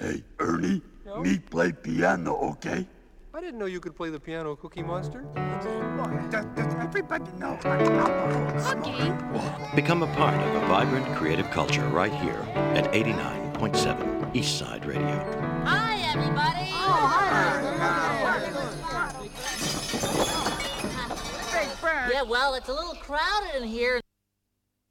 Hey, Ernie, me play piano, okay? I didn't know you could play the piano, Cookie Monster. Does everybody know? Cookie? Become a part of a vibrant creative culture right here at 89.7 Eastside Radio. Hi, everybody. Oh, hi. Yeah, well, it's a little crowded in here.